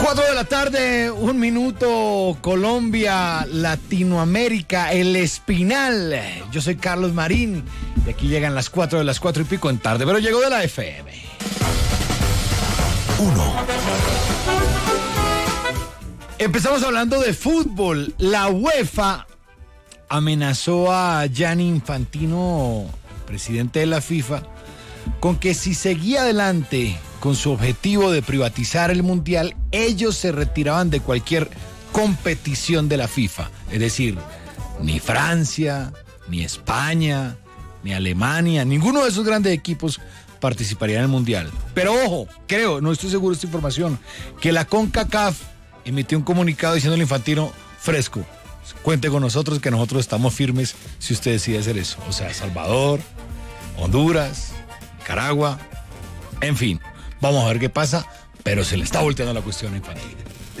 4 de la tarde, 1 minuto, Colombia, Latinoamérica, El Espinal. Yo soy Carlos Marín y aquí llegan las 4 de las 4 y pico en tarde, pero llegó de la FM. 1. Empezamos hablando de fútbol. La UEFA amenazó a Gianni Infantino, presidente de la FIFA, con que si seguía adelante con su objetivo de privatizar el Mundial, ellos se retiraban de cualquier competición de la FIFA. Es decir, ni Francia, ni España, ni Alemania, ninguno de esos grandes equipos participaría en el Mundial. Pero ojo, creo, no estoy seguro de esta información, que la CONCACAF emitió un comunicado diciéndole a Infantino, fresco, cuente con nosotros que nosotros estamos firmes si usted decide hacer eso. O sea, Salvador, Honduras, Nicaragua, en fin. Vamos a ver qué pasa, pero se le está volteando la cuestión a Infantino.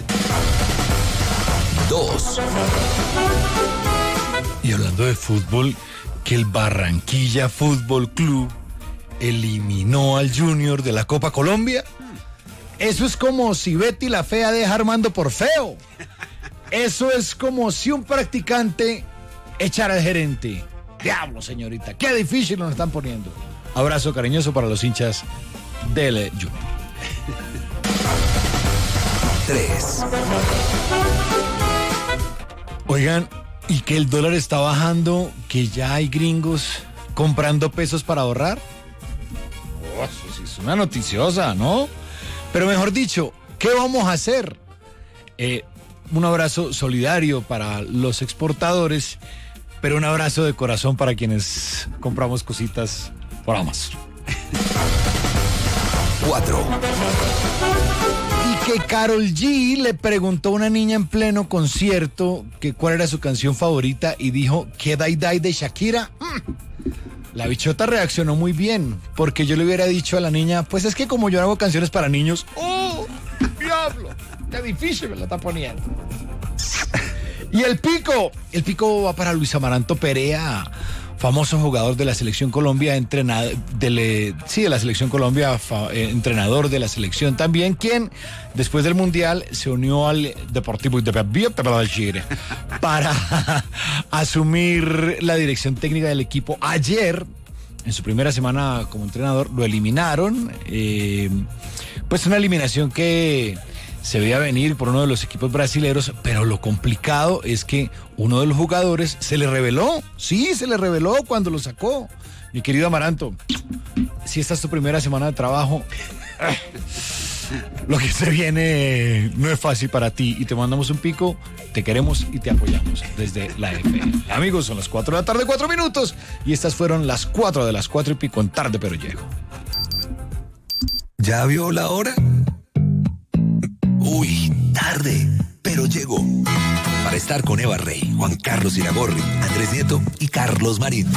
2. Y hablando de fútbol, que el Barranquilla Fútbol Club eliminó al Junior de la Copa Colombia. Eso es como si Betty la Fea deja a Armando por feo. Eso es como si un practicante echara al gerente. Diablo, señorita, qué difícil nos están poniendo. Abrazo cariñoso para los hinchas del Junior. 3. Oigan, y que el dólar está bajando, que ya hay gringos comprando pesos para ahorrar. Oh, eso sí es una noticiosa, ¿no? Pero mejor dicho, ¿qué vamos a hacer? Un abrazo solidario para los exportadores, pero un abrazo de corazón para quienes compramos cositas por Amazon. 4. Y que Karol G le preguntó a una niña en pleno concierto que cuál era su canción favorita y dijo que Dai Dai de Shakira. La bichota reaccionó muy bien, porque yo le hubiera dicho a la niña, pues es que como yo no hago canciones para niños, ¡oh, diablo! ¡Qué difícil me la está poniendo! Y el pico va para Luis Amaranto Perea, famoso jugador de la Selección Colombia, entrenador de la Selección Colombia, entrenador de la selección también, quien después del Mundial se unió al Deportivo Independiente para asumir la dirección técnica del equipo. Ayer, en su primera semana como entrenador, lo eliminaron, pues una eliminación que se veía venir por uno de los equipos brasileños, pero lo complicado es que uno de los jugadores se le reveló cuando lo sacó. Mi querido Amaranto, si esta es tu primera semana de trabajo, lo que se viene no es fácil para ti y te mandamos un pico, te queremos y te apoyamos desde la FM. Amigos, son las 4 de la tarde, 4 minutos, y estas fueron las 4 de las 4 y pico en Tarde Pero Llego. ¿Ya vio la hora? Uy, tarde, pero llegó. Para estar con Eva Rey, Juan Carlos Iragorri, Andrés Nieto y Carlos Marín.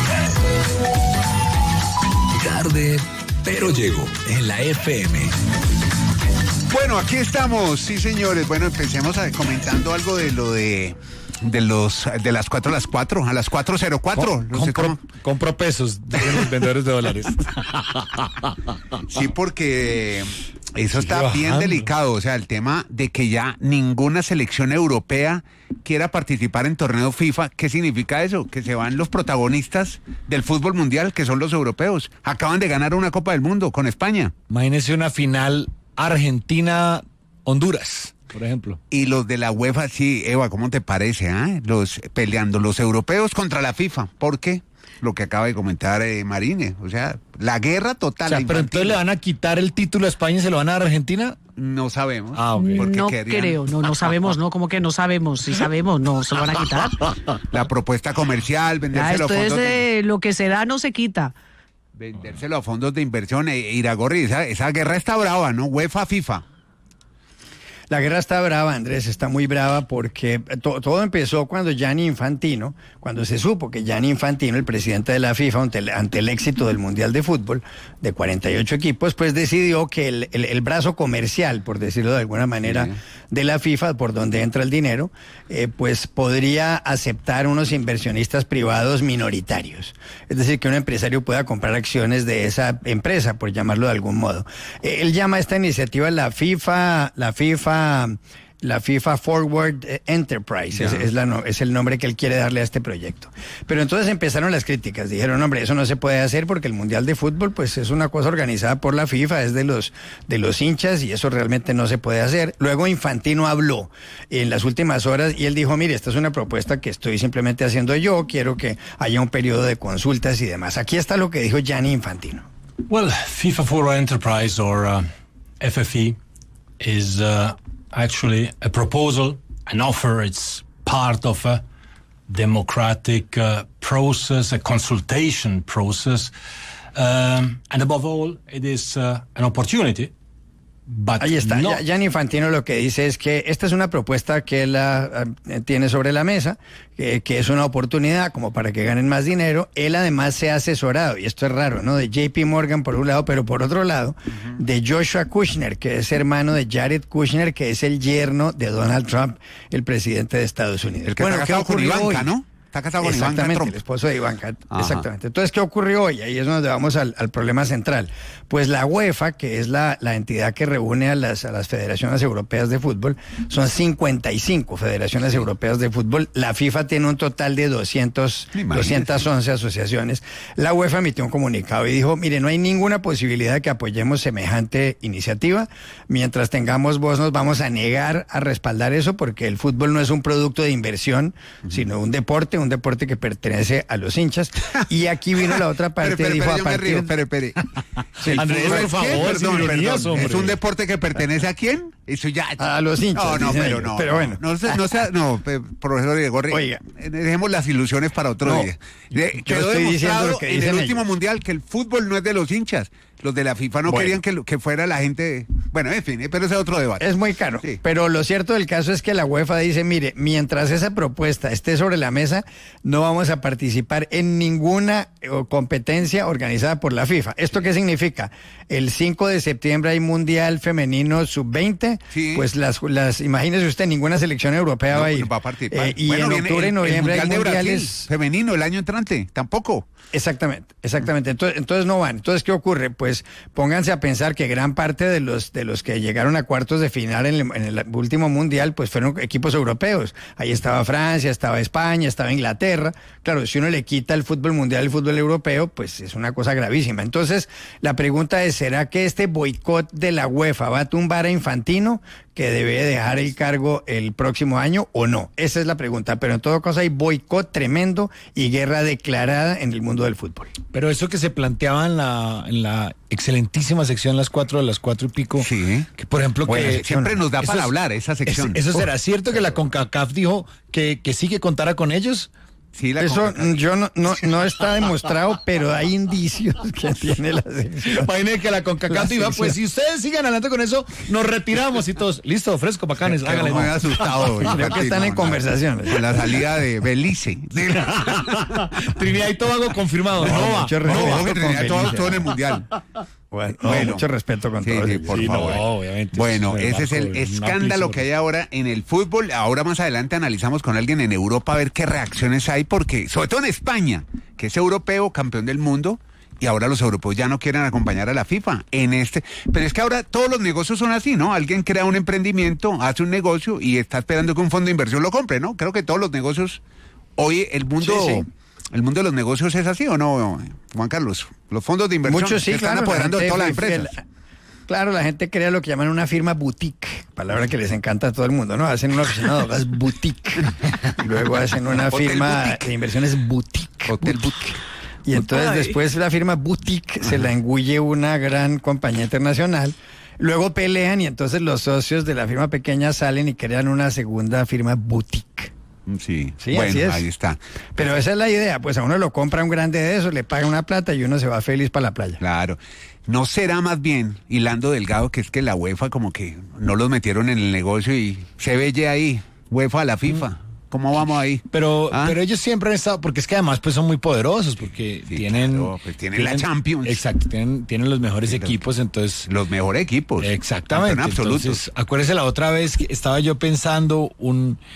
Tarde, pero llegó en la FM. Bueno, aquí estamos, sí señores. Bueno, empecemos comentando algo de lo de las 4 a las 4, a las 4:04. Compro pesos de los vendedores de dólares. Sí, porque eso está bien delicado. O sea, el tema de que ya ninguna selección europea quiera participar en torneo FIFA. ¿Qué significa eso? Que se van los protagonistas del fútbol mundial, que son los europeos. Acaban de ganar una Copa del Mundo con España. Imagínese una final Argentina-Honduras, por ejemplo. Y los de la UEFA, sí, Eva, ¿cómo te parece? Peleando los europeos contra la FIFA. ¿Por qué? Lo que acaba de comentar Marine. O sea, la guerra total. O sea, pero entonces le van a quitar el título a España y se lo van a dar a Argentina. No sabemos. Okay. No creo, no sabemos, ¿no? ¿Cómo que no sabemos? Si sabemos, no se lo van a quitar. La propuesta comercial, vendérselo a fondos. Lo que se da no se quita. Vendérselo a fondos de inversión. Iragorri, esa guerra está brava, ¿no? UEFA, FIFA. La guerra está brava, Andrés, está muy brava porque todo empezó cuando Gianni Infantino, cuando se supo que Gianni Infantino, el presidente de la FIFA, ante el éxito del Mundial de Fútbol de 48 equipos, pues decidió que el brazo comercial, por decirlo de alguna manera, de la FIFA, por donde entra el dinero, pues podría aceptar unos inversionistas privados minoritarios. Es decir, que un empresario pueda comprar acciones de esa empresa, por llamarlo de algún modo. Él llama a esta iniciativa la FIFA FIFA Forward Enterprise, es el nombre que él quiere darle a este proyecto. Pero entonces empezaron las críticas, dijeron, hombre, eso no se puede hacer porque el Mundial de Fútbol pues es una cosa organizada por la FIFA, es de los hinchas y eso realmente no se puede hacer. Luego Infantino habló en las últimas horas y él dijo, mire, esta es una propuesta que estoy simplemente haciendo yo, quiero que haya un periodo de consultas y demás. Aquí está lo que dijo Gianni Infantino. Well, FIFA Forward Enterprise or FFE is actually a proposal, an offer. It's part of a democratic process, a consultation process, and above all, it is an opportunity. But ahí está, no. Gianni Infantino lo que dice es que esta es una propuesta que él tiene sobre la mesa, que es una oportunidad como para que ganen más dinero. Él además se ha asesorado, y esto es raro, ¿no? De JP Morgan por un lado, pero por otro lado, de Joshua Kushner, que es hermano de Jared Kushner, que es el yerno de Donald Trump, el presidente de Estados Unidos. El que está casado con Ivanka, ¿no? Está casado con Ivanka Trump. El esposo de Ivanka. Exactamente. Entonces, ¿qué ocurrió hoy? Ahí es donde vamos al problema central. Pues la UEFA, que es la entidad que reúne a las federaciones europeas de fútbol, son 55 federaciones europeas de fútbol. La FIFA tiene un total de 211 asociaciones. La UEFA emitió un comunicado y dijo, mire, no hay ninguna posibilidad de que apoyemos semejante iniciativa. Mientras tengamos voz, nos vamos a negar a respaldar eso porque el fútbol no es un producto de inversión, sino un deporte que pertenece a los hinchas. Y aquí vino la otra parte. Espere. Sí, Andrés, por favor, perdón. ¿Es un deporte que pertenece a quién? Eso ya. A los hinchas. Pero bueno. Profesor Igorri, oiga, dejemos las ilusiones para otro día. Quedó demostrado en el último mundial que el fútbol no es de los hinchas. Los de la FIFA no querían que fuera la gente. Bueno, en fin, pero ese es otro debate. Es muy caro. Sí. Pero lo cierto del caso es que la UEFA dice, mire, mientras esa propuesta esté sobre la mesa, no vamos a participar en ninguna competencia organizada por la FIFA. ¿Esto qué significa? El 5 de septiembre hay Mundial Femenino Sub-20. Sí. Pues imagínese usted, ninguna selección europea va a ir. Va a participar. Y en octubre y noviembre hay mundiales femenino el año entrante, tampoco. Exactamente. Entonces no van. Entonces, ¿qué ocurre? Pues pónganse a pensar que gran parte de los que llegaron a cuartos de final en el último mundial, pues fueron equipos europeos. Ahí estaba Francia, estaba España, estaba Inglaterra. Claro, si uno le quita el fútbol mundial al fútbol europeo, pues es una cosa gravísima. Entonces, la pregunta es, ¿será que este boicot de la UEFA va a tumbar a Infantino, que debe dejar el cargo el próximo año, o no? Esa es la pregunta. Pero en todo caso hay boicot tremendo y guerra declarada en el mundo del fútbol. Pero eso que se planteaba en la excelentísima sección las 4 de las 4 y pico, sí, que por ejemplo que siempre nos da para hablar esa sección. ¿Eso será cierto que la CONCACAF dijo que sí que contara con ellos? Sí, eso yo no está demostrado, pero hay indicios que tiene la sección. Imagínate que la CONCACAF diga, pues si ustedes siguen adelante con eso, nos retiramos y todos. Listo, fresco, bacanes, hágale. Muy asustado. Creo que están en conversaciones. Con la salida de Belice. Trinidad y Tobago confirmado. Mucho respeto. Trinidad y Tobago todo en el Mundial. Bueno, mucho respeto con todos. Sí, por favor. No, obviamente. Bueno, ese es el escándalo que hay ahora en el fútbol. Ahora más adelante analizamos con alguien en Europa a ver qué reacciones hay, porque, sobre todo en España, que es europeo, campeón del mundo, y ahora los europeos ya no quieren acompañar a la FIFA pero es que ahora todos los negocios son así, ¿no? Alguien crea un emprendimiento, hace un negocio y está esperando que un fondo de inversión lo compre, ¿no? Creo que todos los negocios, hoy el mundo... Sí. ¿El mundo de los negocios es así o no, Juan Carlos? Los fondos de inversión muchos sí, están apoderando de todas las empresas. Claro, la gente crea lo que llaman una firma boutique, palabra que les encanta a todo el mundo, ¿no? Hacen una oficina de abogados boutique, y luego hacen una firma boutique de inversiones boutique. Hotel boutique. Y entonces después la firma boutique se la engulle una gran compañía internacional. Luego pelean y entonces los socios de la firma pequeña salen y crean una segunda firma boutique. Sí, bueno, así es. Ahí está. Pero esa es la idea, pues a uno lo compra un grande de eso, le paga una plata y uno se va feliz para la playa. Claro. ¿No será más bien, hilando delgado, que es que la UEFA como que no los metieron en el negocio y se ve ahí, UEFA a la FIFA? ¿Cómo vamos ahí? Pero ellos siempre han estado, porque es que además pues son muy poderosos, porque tienen la Champions. Exacto, tienen los mejores equipos, entonces... Los mejores equipos. Exactamente. Entonces, acuérdese la otra vez que estaba yo pensando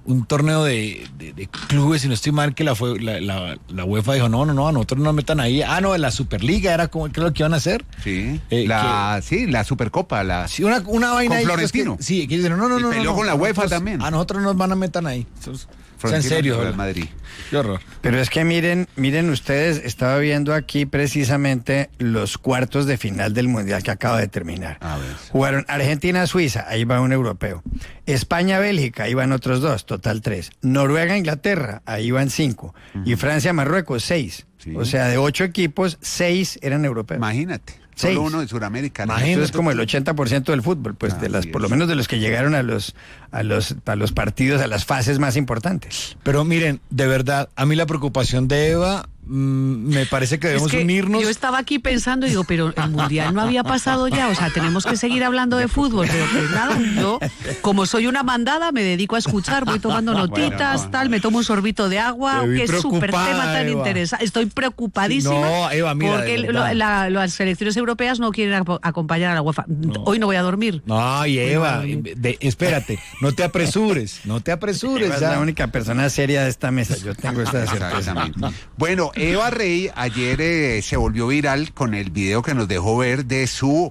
un torneo de clubes, si no estoy mal, que la UEFA dijo, no, a nosotros no nos metan ahí. No, la Superliga era como, ¿qué es lo que iban a hacer? Sí, la Supercopa. Sí, una vaina con ahí. Florentino. Que dicen, no. Y peleó con la UEFA también. A nosotros nos van a meter ahí. En serio. Real Madrid. Qué horror. Pero es que miren ustedes, estaba viendo aquí precisamente los cuartos de final del Mundial que acaba de terminar. Jugaron Argentina-Suiza, ahí va un europeo. España-Bélgica, ahí van otros 2, total 3. Noruega-Inglaterra, ahí van 5. Y Francia-Marruecos, 6. Sí. O sea, de 8 equipos, 6 eran europeos. Imagínate. Solo uno de Sudamérica. Eso es como el 80% del fútbol, pues por lo menos de los que llegaron a los partidos, a las fases más importantes. Pero miren, de verdad, a mí la preocupación de Eva, me parece que debemos unirnos. Yo estaba aquí pensando y digo, pero el Mundial no había pasado ya, o sea, tenemos que seguir hablando de fútbol, pero pues nada, yo, como soy una mandada, me dedico a escuchar, voy tomando notitas, me tomo un sorbito de agua, qué súper tema tan interesante. Estoy preocupadísima. No, Eva, mira, porque las selecciones europeas no quieren acompañar a la UEFA. Hoy no voy a dormir. No, y Eva, espérate, no te apresures. Eva es la única persona seria de esta mesa, yo tengo esta certeza. Bueno, Eva Rey ayer se volvió viral con el video que nos dejó ver de su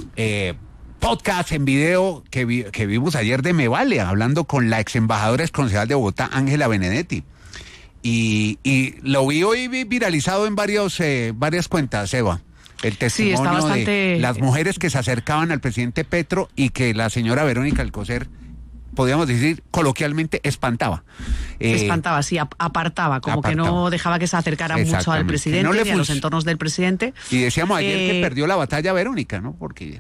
podcast en video que vimos ayer de Me Vale, hablando con la ex embajadora exconcejal de Bogotá, Ángela Benedetti. Y lo vi hoy viralizado en varias cuentas, Eva. El testimonio de las mujeres que se acercaban al presidente Petro y que la señora Verónica Alcocer, podríamos decir coloquialmente, espantaba. Espantaba, sí, apartaba, como que no dejaba que se acercara mucho al presidente ni a los entornos del presidente. Y decíamos ayer que perdió la batalla Verónica, ¿no? Porque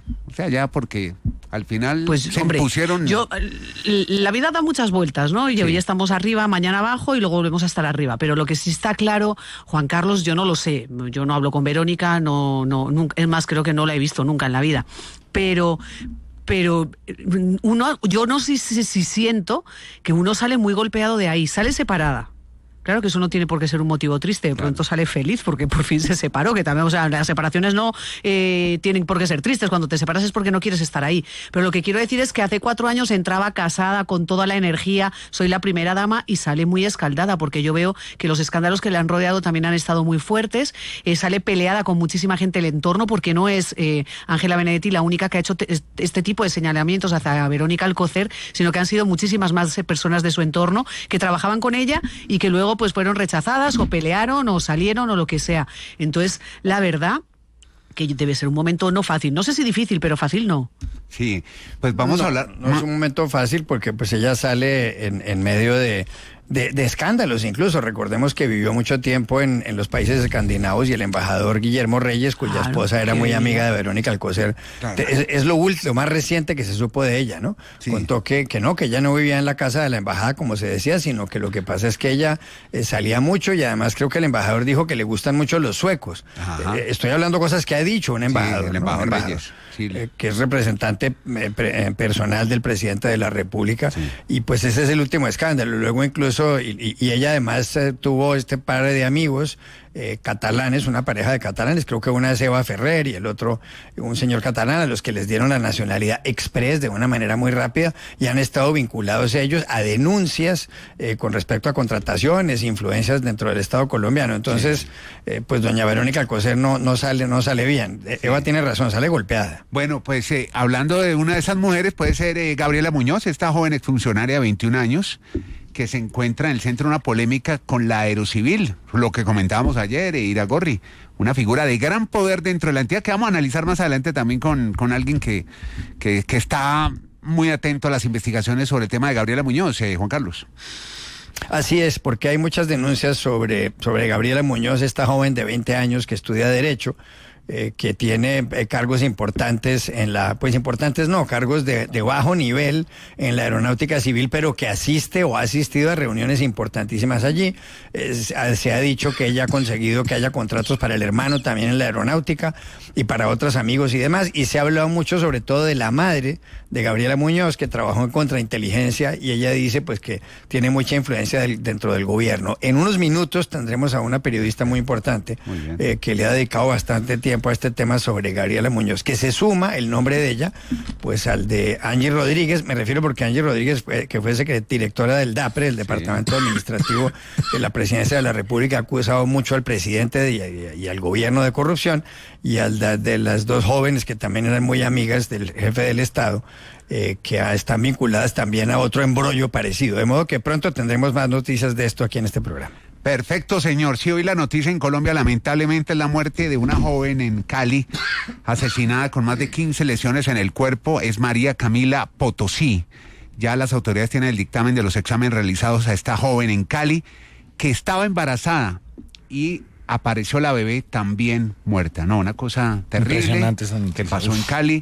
al final pues, se impusieron. La vida da muchas vueltas, ¿no? Y hoy estamos arriba, mañana abajo y luego volvemos a estar arriba. Pero lo que sí está claro, Juan Carlos, yo no lo sé. Yo no hablo con Verónica, nunca, es más, creo que no la he visto nunca en la vida. Pero yo no sé si siento que uno sale muy golpeado de ahí, sale separada. Claro que eso no tiene por qué ser un motivo triste, de pronto sale feliz porque por fin se separó, que también, o sea, las separaciones no tienen por qué ser tristes, cuando te separas es porque no quieres estar ahí. Pero lo que quiero decir es que hace 4 años entraba casada con toda la energía, soy la primera dama y sale muy escaldada, porque yo veo que los escándalos que le han rodeado también han estado muy fuertes, sale peleada con muchísima gente del entorno, porque no es Ángela Benedetti la única que ha hecho este tipo de señalamientos hacia Verónica Alcocer, sino que han sido muchísimas más personas de su entorno que trabajaban con ella y que luego pues fueron rechazadas o pelearon o salieron o lo que sea. Entonces, la verdad que debe ser un momento no fácil. No sé si difícil, pero fácil no. Sí, pues vamos a hablar. No es un momento fácil porque pues ella sale en medio de escándalos, incluso recordemos que vivió mucho tiempo en los países escandinavos y el embajador Guillermo Reyes, cuya esposa era muy amiga de Verónica Alcocer, es lo más reciente que se supo de ella, ¿no? Sí. Contó que ella no vivía en la casa de la embajada como se decía, sino que lo que pasa es que ella salía mucho y además creo que el embajador dijo que le gustan mucho los suecos. Estoy hablando cosas que ha dicho un embajador, sí, el embajador Reyes. Que es representante personal del presidente de la República, y pues ese es el último escándalo. Luego incluso, y ella además tuvo este par de amigos catalanes, una pareja de catalanes, creo que una es Eva Ferrer y el otro un señor catalán, a los que les dieron la nacionalidad express de una manera muy rápida y han estado vinculados ellos a denuncias con respecto a contrataciones, influencias dentro del Estado colombiano. Entonces, pues doña Verónica Alcocer no sale bien. Eva tiene razón, sale golpeada. Bueno, pues hablando de una de esas mujeres, puede ser Gabriela Muñoz, esta joven exfuncionaria de 21 años, que se encuentra en el centro de una polémica con la Aerocivil, lo que comentábamos ayer, Iragorri, una figura de gran poder dentro de la entidad que vamos a analizar más adelante también con alguien que está muy atento a las investigaciones sobre el tema de Gabriela Muñoz, Juan Carlos. Así es, porque hay muchas denuncias sobre Gabriela Muñoz, esta joven de 20 años que estudia Derecho, que tiene cargos importantes cargos de bajo nivel en la aeronáutica civil, pero que asiste o ha asistido a reuniones importantísimas allí. Se ha dicho que ella ha conseguido que haya contratos para el hermano también en la aeronáutica y para otros amigos y demás, y se ha hablado mucho sobre todo de la madre de Gabriela Muñoz, que trabajó en contrainteligencia, y ella dice pues que tiene mucha influencia dentro del gobierno. En unos minutos tendremos a una periodista muy importante que le ha dedicado bastante tiempo tiempo a este tema sobre Gabriela Muñoz, que se suma el nombre de ella, pues al de Angie Rodríguez. Me refiero porque Angie Rodríguez, que fue directora del DAPRE, el Departamento Administrativo de la Presidencia de la República, ha acusado mucho al presidente y al gobierno de corrupción, y de las dos jóvenes que también eran muy amigas del jefe del Estado, que están vinculadas también a otro embrollo parecido. De modo que pronto tendremos más noticias de esto aquí en este programa. Perfecto, señor. Sí, hoy la noticia en Colombia lamentablemente es la muerte de una joven en Cali, asesinada con más de 15 lesiones en el cuerpo. Es María Camila Potosí. Ya las autoridades tienen el dictamen de los exámenes realizados a esta joven en Cali, que estaba embarazada y apareció la bebé también muerta. No, una cosa terrible que pasó en Cali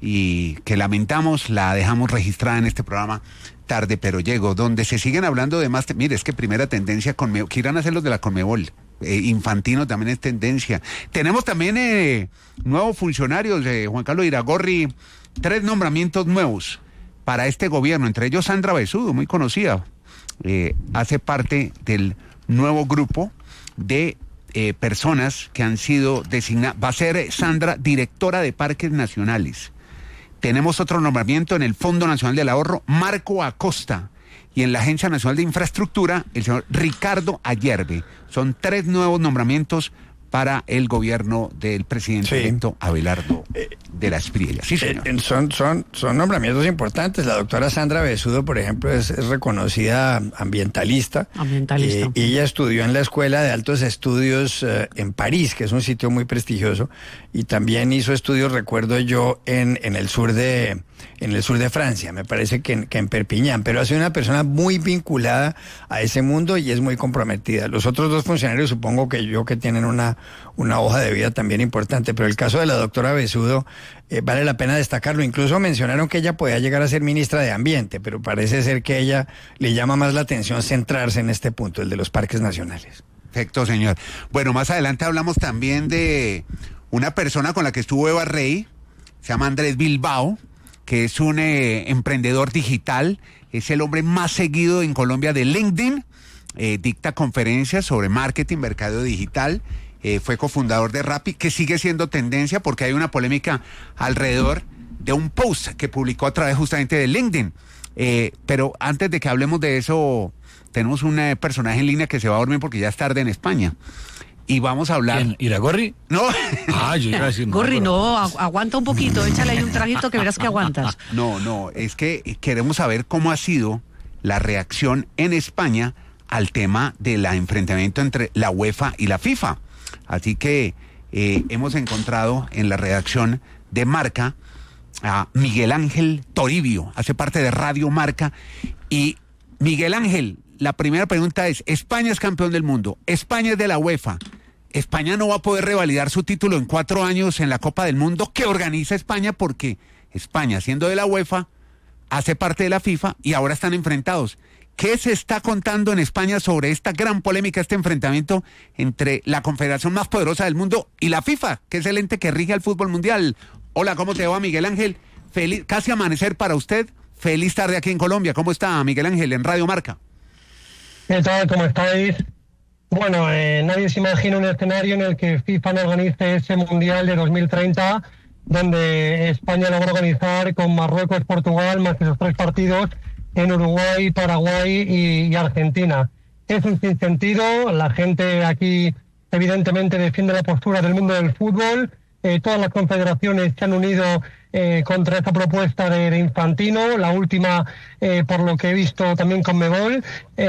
y que lamentamos, la dejamos registrada en este programa Tarde Pero Llego, donde se siguen hablando de más. Mire, es que primera tendencia, que irán a hacer los de la Conmebol. Infantino también es tendencia. Tenemos también nuevos funcionarios, Juan Carlos Iragorri, 3 nombramientos nuevos para este gobierno, entre ellos Sandra Besudo, muy conocida, hace parte del nuevo grupo de personas que han sido designadas. Va a ser Sandra directora de Parques Nacionales. Tenemos otro nombramiento en el Fondo Nacional del Ahorro, Marco Acosta, y en la Agencia Nacional de Infraestructura, el señor Ricardo Ayerbe. Son 3 nuevos nombramientos para el gobierno del presidente electo Abelardo de la Espriella. Sí, señor. Son nombramientos importantes. La doctora Sandra Besudo, por ejemplo, es reconocida ambientalista. Y ella estudió en la Escuela de Altos Estudios en París, que es un sitio muy prestigioso, y también hizo estudios, recuerdo yo, en el sur de Francia, me parece que en Perpiñán, pero ha sido una persona muy vinculada a ese mundo y es muy comprometida. Los otros 2 funcionarios supongo que tienen una hoja de vida también importante, pero el caso de la doctora Besudo vale la pena destacarlo. Incluso mencionaron que ella podía llegar a ser ministra de Ambiente, pero parece ser que ella le llama más la atención centrarse en este punto, el de los parques nacionales. Perfecto, señor. Bueno, más adelante hablamos también de una persona con la que estuvo Eva Rey, se llama Andrés Bilbao, que es un emprendedor digital, es el hombre más seguido en Colombia de LinkedIn, dicta conferencias sobre marketing, mercadeo digital, fue cofundador de Rappi, que sigue siendo tendencia porque hay una polémica alrededor de un post que publicó a través justamente de LinkedIn. Pero antes de que hablemos de eso, tenemos un personaje en línea que se va a dormir porque ya es tarde en España. Y vamos a hablar... ¿Quién? ¿Iragorri? No. Yo iba a decir... Gorri, aguanta un poquito, échale ahí un traguito que verás que aguantas. No, es que queremos saber cómo ha sido la reacción en España al tema del enfrentamiento entre la UEFA y la FIFA. Así que hemos encontrado en la redacción de Marca a Miguel Ángel Toribio, hace parte de Radio Marca. Y Miguel Ángel, la primera pregunta es: España es campeón del mundo, España es de la UEFA, España no va a poder revalidar su título en 4 años en la Copa del Mundo que organiza España, porque España, siendo de la UEFA, hace parte de la FIFA y ahora están enfrentados. ¿Qué se está contando en España sobre esta gran polémica, este enfrentamiento entre la confederación más poderosa del mundo y la FIFA, que es el ente que rige al fútbol mundial? Hola, ¿cómo te va, Miguel Ángel? Feliz, casi amanecer para usted. Feliz tarde aquí en Colombia. ¿Cómo está, Miguel Ángel, en Radio Marca? ¿Qué tal? ¿Cómo estáis? Bueno, nadie se imagina un escenario en el que FIFA no organice ese Mundial de 2030, donde España lo va a organizar con Marruecos, Portugal, más que esos 3 partidos en Uruguay, Paraguay y Argentina. Es un sinsentido. La gente aquí evidentemente defiende la postura del mundo del fútbol. Todas las confederaciones se han unido contra esta propuesta de Infantino, la última, por lo que he visto, también Conmebol,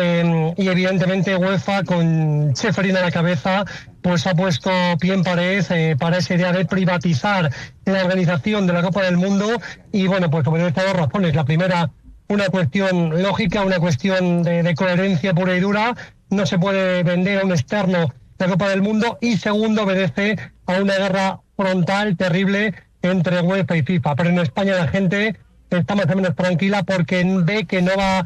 y evidentemente UEFA, con Ceferín a la cabeza, pues ha puesto pie en pared para esa idea de privatizar la organización de la Copa del Mundo. Y bueno, pues por estas 2 razones. La primera, una cuestión lógica, una cuestión de coherencia pura y dura. No se puede vender a un externo la Copa del Mundo. Y segundo, obedece a una guerra frontal terrible entre UEFA y FIFA. Pero en España la gente está más o menos tranquila porque ve que no va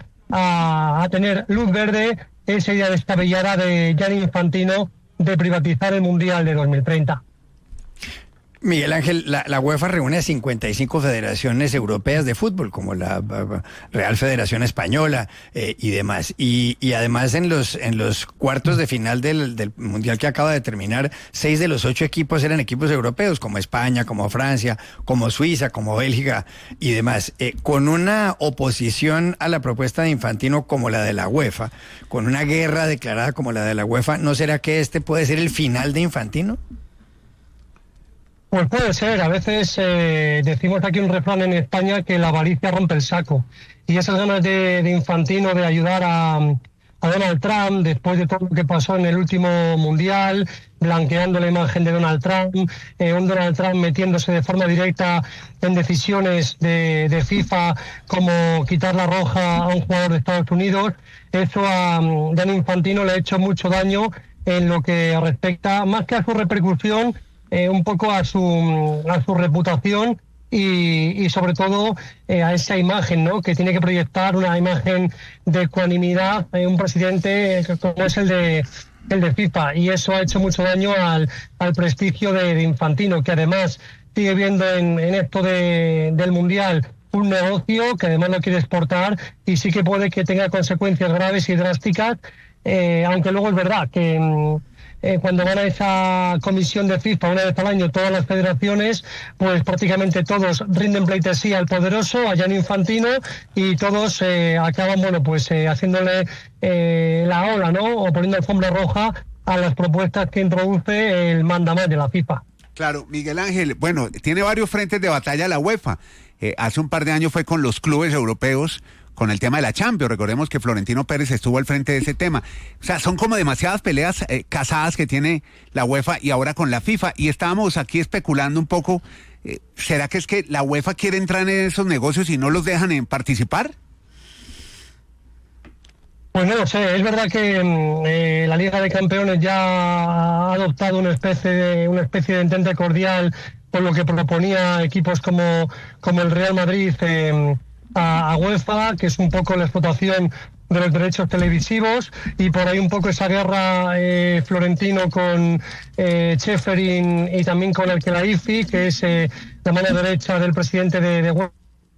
a tener luz verde esa idea descabellada de Gianni Infantino de privatizar el Mundial de 2030. Miguel Ángel, la UEFA reúne a 55 federaciones europeas de fútbol, como la Real Federación Española y demás. Y además en los cuartos de final del Mundial que acaba de terminar, 6 de los 8 equipos eran equipos europeos, como España, como Francia, como Suiza, como Bélgica y demás. Con una oposición a la propuesta de Infantino como la de la UEFA, con una guerra declarada como la de la UEFA, ¿no será que este puede ser el final de Infantino? Pues puede ser, a veces decimos aquí un refrán en España que la avaricia rompe el saco, y esas ganas de Infantino de ayudar a Donald Trump después de todo lo que pasó en el último mundial, blanqueando la imagen de Donald Trump, un Donald Trump metiéndose de forma directa en decisiones de FIFA como quitar la roja a un jugador de Estados Unidos, eso a Gianni Infantino le ha hecho mucho daño en lo que respecta, más que a su repercusión, un poco a su reputación y sobre todo a esa imagen, ¿no?, que tiene que proyectar, una imagen de ecuanimidad, un presidente como es el de FIFA, y eso ha hecho mucho daño al prestigio de Infantino, que además sigue viendo en esto del Mundial un negocio que además lo quiere exportar, y sí que puede que tenga consecuencias graves y drásticas, aunque luego es verdad que cuando van a esa comisión de FIFA una vez al año todas las federaciones, pues prácticamente todos rinden pleitesía al poderoso, a Gianni Infantino, y todos acaban, bueno, pues haciéndole la ola, ¿no?, o poniendo alfombra roja a las propuestas que introduce el mandamás de la FIFA. Claro, Miguel Ángel, bueno, tiene varios frentes de batalla la UEFA. Hace un par de años fue con los clubes europeos, con el tema de la Champions. Recordemos que Florentino Pérez estuvo al frente de ese tema. O sea, son como demasiadas peleas casadas que tiene la UEFA y ahora con la FIFA. Y estábamos aquí especulando un poco, ¿será que es que la UEFA quiere entrar en esos negocios y no los dejan en participar? Pues no lo sé, es verdad que la Liga de Campeones ya ha adoptado una especie de entente cordial con lo que proponía equipos como el Real Madrid a UEFA, que es un poco la explotación de los derechos televisivos, y por ahí un poco esa guerra Florentino con Ceferin y también con el Khelaifi, que es la mano derecha del presidente de UEFA.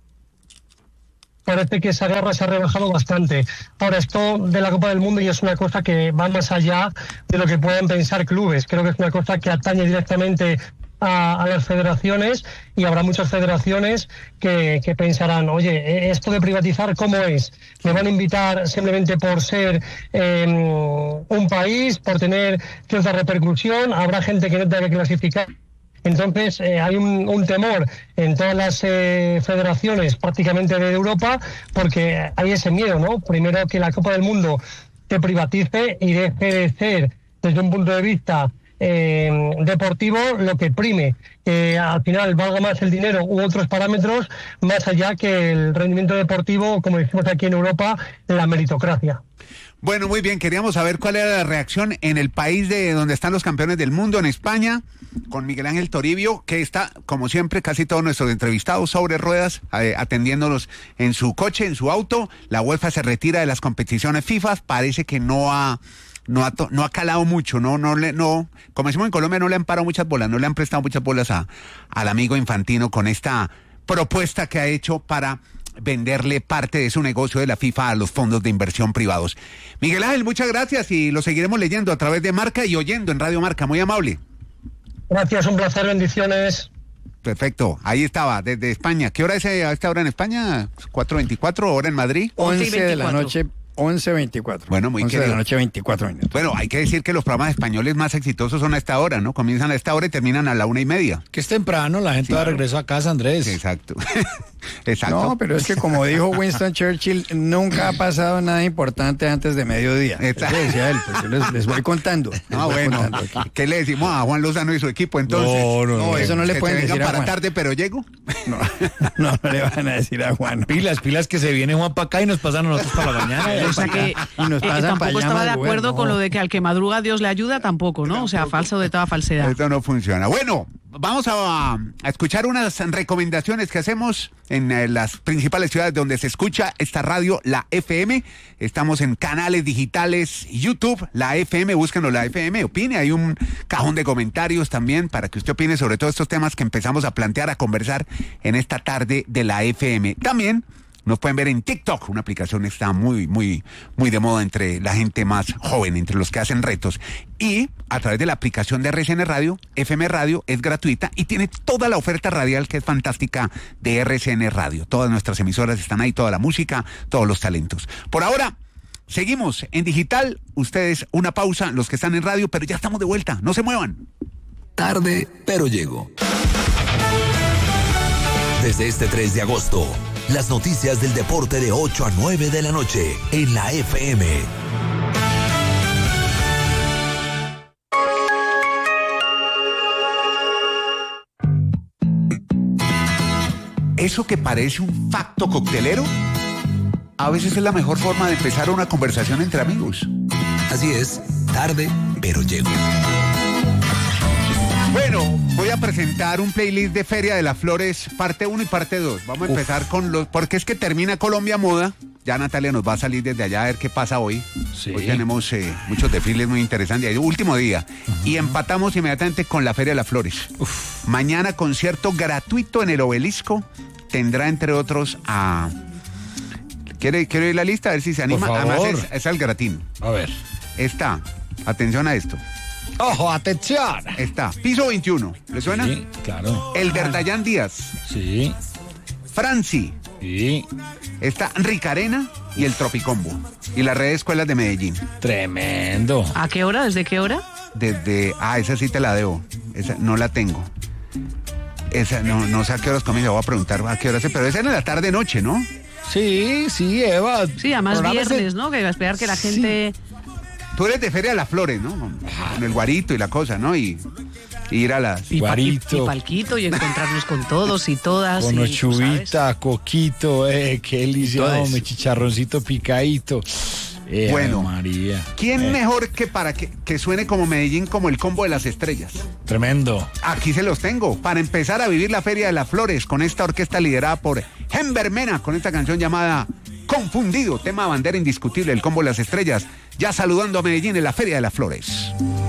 Parece que esa guerra se ha rebajado bastante. Ahora, esto de la Copa del Mundo ya es una cosa que va más allá de lo que puedan pensar clubes. Creo que es una cosa que atañe directamente a las federaciones, y habrá muchas federaciones que pensarán, oye, esto de privatizar, ¿cómo es? ¿Me van a invitar simplemente por ser un país, por tener cierta repercusión? ¿Habrá gente que no tenga que clasificar? Entonces hay un temor en todas las federaciones prácticamente de Europa, porque hay ese miedo, ¿no? Primero, que la Copa del Mundo se privatice y deje de ser, desde un punto de vista deportivo, lo que prime, al final valga más el dinero u otros parámetros más allá que el rendimiento deportivo, como decimos aquí en Europa, la meritocracia. Bueno, muy bien, queríamos saber cuál era la reacción en el país de donde están los campeones del mundo, en España, con Miguel Ángel Toribio, que está, como siempre, casi todos nuestros entrevistados sobre ruedas, atendiéndolos en su coche, en su auto. La UEFA se retira de las competiciones FIFA, parece que no ha calado mucho, no, como decimos en Colombia, no le han parado muchas bolas, no le han prestado muchas bolas al amigo Infantino con esta propuesta que ha hecho para venderle parte de su negocio de la FIFA a los fondos de inversión privados. Miguel Ángel, muchas gracias, y lo seguiremos leyendo a través de Marca y oyendo en Radio Marca. Muy amable. Gracias, un placer, bendiciones. Perfecto, ahí estaba, desde España. ¿Qué hora es a esta hora en España? 4:24, hora en Madrid. 11 de la noche. 11:24. Bueno, muy 11 querido. de la noche, 24 minutos. Bueno, hay que decir que los programas españoles más exitosos son a esta hora, ¿no? Comienzan a esta hora y terminan a la 1:30. Que es temprano, la gente va de regreso a casa, Andrés. Exacto. Exacto. No, pero es que como dijo Winston Churchill, nunca ha pasado nada importante antes de mediodía. Eso decía él, pues yo les voy contando. Bueno, ¿qué le decimos a Juan Lozano y su equipo entonces? No, eso no le pueden decir a Juan. Para tarde, pero llego. No le van a decir a Juan. Pilas que se viene Juan para acá y nos pasan a nosotros para la mañana. O sea que tampoco estaba de acuerdo con lo de que al que madruga Dios le ayuda, tampoco, ¿no? O sea, falso de toda falsedad. Esto no funciona. Bueno, vamos a escuchar unas recomendaciones que hacemos en las principales ciudades donde se escucha esta radio, la FM. Estamos en canales digitales, YouTube, la FM, búsquenlo, la FM, opine. Hay un cajón de comentarios también para que usted opine sobre todos estos temas que empezamos a plantear, a conversar en esta tarde de la FM. También nos pueden ver en TikTok, una aplicación que está muy de moda entre la gente más joven, entre los que hacen retos. Y a través de la aplicación de RCN Radio, FM Radio, es gratuita y tiene toda la oferta radial que es fantástica de RCN Radio. Todas nuestras emisoras están ahí, toda la música, todos los talentos. Por ahora, seguimos en digital. Ustedes, una pausa, los que están en radio, pero ya estamos de vuelta. No se muevan. Tarde, pero llego. Desde este 3 de agosto, las noticias del deporte de 8 a 9 de la noche en la FM. Eso que parece un facto coctelero, a veces es la mejor forma de empezar una conversación entre amigos. Así es, tarde, pero llego. Bueno, voy a presentar un playlist de Feria de las Flores, parte 1 y parte 2. Vamos a empezar con los... Porque es que termina Colombia Moda. Ya Natalia nos va a salir desde allá a ver qué pasa hoy. Sí. Hoy tenemos muchos desfiles muy interesantes. Último día. Y empatamos inmediatamente con la Feria de las Flores. Mañana concierto gratuito en el Obelisco. Tendrá, entre otros, a... ¿Quiere ir la lista? A ver si se anima. Por favor. Además es al gratín. A ver. Está, atención a esto. ¡Ojo, atención! Está, Piso 21. ¿Le suena? Sí, claro. El Verdallán Díaz. Sí. Franci. Sí. Está Ricarena y el Tropicombo. Y las redes escuelas de Medellín. Tremendo. ¿A qué hora? ¿Desde qué hora? Esa sí te la debo. Esa no la tengo. Esa no sé a qué horas comienza. Voy a preguntar a qué horas, pero esa es en la tarde-noche, ¿no? Sí, Eva. Sí, además viernes, ¿no? Que esperar que la gente... Tú eres de Feria de las Flores, ¿no? Con el guarito y la cosa, ¿no? Y ir a las... Y Guarito. Y palquito y encontrarnos con todos y todas. Con y, ochuvita, coquito, qué delicia, mi chicharroncito picadito. Bueno, María. ¿Quién mejor que para que suene como Medellín, como el combo de las estrellas? Tremendo. Aquí se los tengo, para empezar a vivir la Feria de las Flores, con esta orquesta liderada por Hember Mena, con esta canción llamada Confundido, tema bandera indiscutible, el combo de las estrellas, ya saludando a Medellín en la Feria de las Flores.